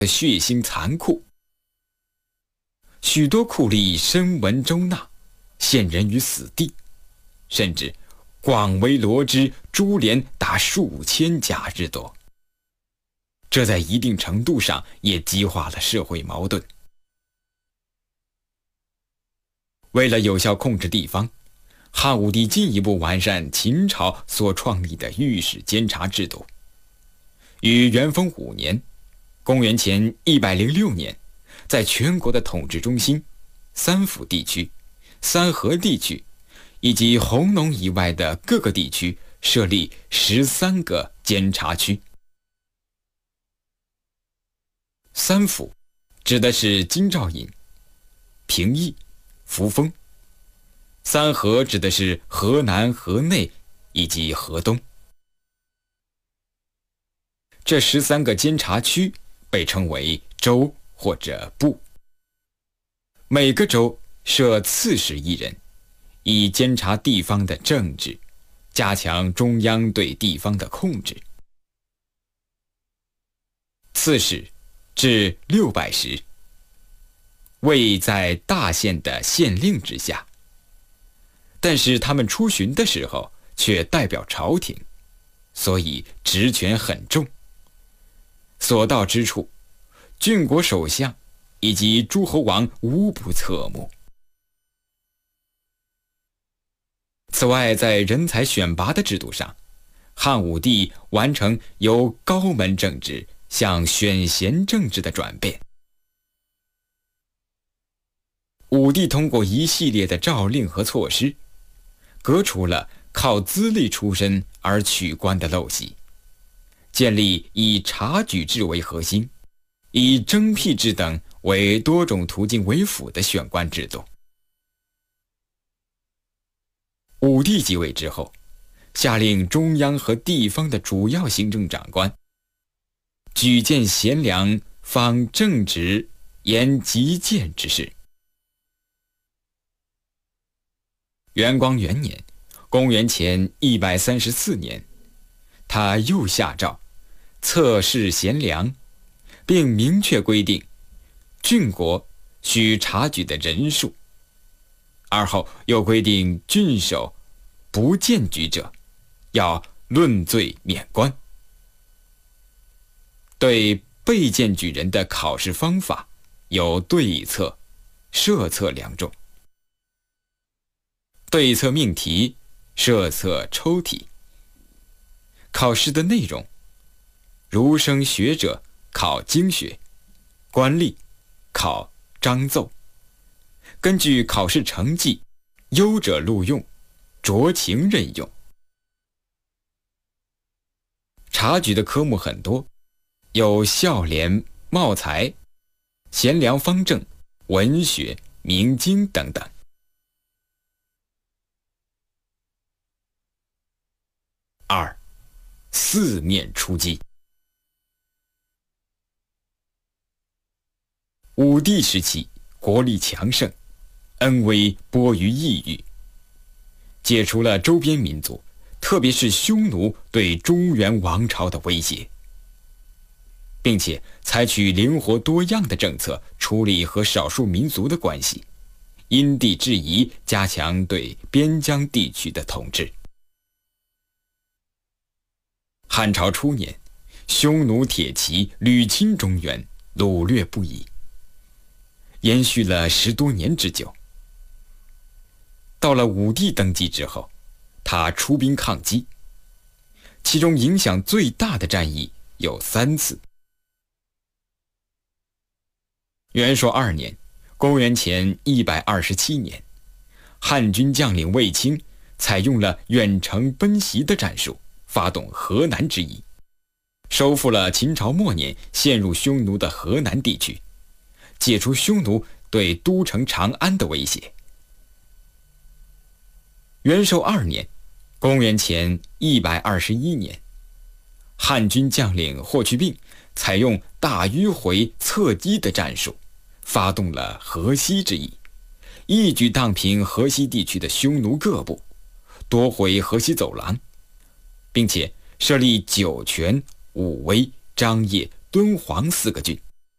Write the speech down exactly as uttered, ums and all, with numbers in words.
血腥残酷，许多酷吏声闻周纳，陷人于死地，甚至广为罗织，株连达数千家之多。这在一定程度上也激化了社会矛盾。为了有效控制地方，汉武帝进一步完善秦朝所创立的御史监察制度。于元丰五年，公元前一百零六年，在全国的统治中心三府地区、三河地区以及弘农以外的各个地区设立十三个监察区。三府指的是京兆尹、平邑、扶风；三河指的是河南、河内以及河东。这十三个监察区被称为州或者部，每个州设刺史一人，以监察地方的政治，加强中央对地方的控制。刺史至六百石，位在大县的县令之下，但是他们出巡的时候却代表朝廷，所以职权很重。所到之处，郡国首相以及诸侯王无不侧目。此外，在人才选拔的制度上，汉武帝完成由高门政治向选贤政治的转变。武帝通过一系列的诏令和措施，革除了靠资历出身而取官的陋习，建立以察举制为核心，以征辟制等为多种途径为辅的选官制度。武帝即位之后，下令中央和地方的主要行政长官举荐贤良，方正直，言极谏之事。元光元年，公元前一百三十四年，他又下诏测试贤良，并明确规定郡国需察举的人数。而后又规定郡守不荐举者，要论罪免官。对被荐举人的考试方法有对策、设策两种。对策命题，设策抽题。考试的内容，儒生学者考经学，官吏考章奏。根据考试成绩，优者录用，酌情任用。察举的科目很多，有孝廉、茂才、贤良方正、文学、明经等等。二、四面出击。武帝时期，国力强盛，恩威播于异域，解除了周边民族，特别是匈奴对中原王朝的威胁，并且采取灵活多样的政策处理和少数民族的关系，因地制宜加强对边疆地区的统治。汉朝初年，匈奴铁骑屡侵中原，掳掠不已，延续了十多年之久。到了武帝登基之后，他出兵抗击，其中影响最大的战役有三次。元朔二年，公元前一百二十七年，汉军将领卫青采用了远程奔袭的战术，发动河南之役，收复了秦朝末年陷入匈奴的河南地区，解除匈奴对都城长安的威胁。元寿二年，公元前一百二十一年，汉军将领霍去病采用大迂回侧击的战术，发动了河西之役，一举荡平河西地区的匈奴各部，夺回河西走廊，并且设立酒泉、武威、张掖、敦煌四个郡，